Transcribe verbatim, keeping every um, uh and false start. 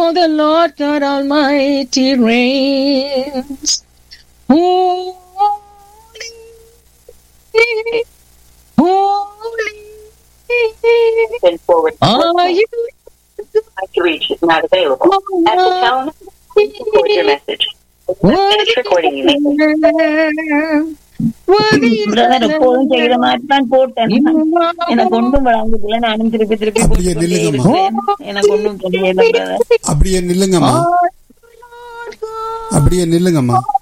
for the Lord God Almighty reigns. Holy, holy, are you? To reach is not available. At the tone, please record your message. Finish recording you may. Brother எப்போதும் செய்யற மாதிரி தான் போட்டேன். எனக்கு ஒன்றும் விளங்குதுல. நானும் திருப்பி திருப்பி எனக்கு ஒன்றும் தெரியல பிரதர். அப்படியே நில்லுங்கம்மா, அப்படியே நில்லுங்கம்மா.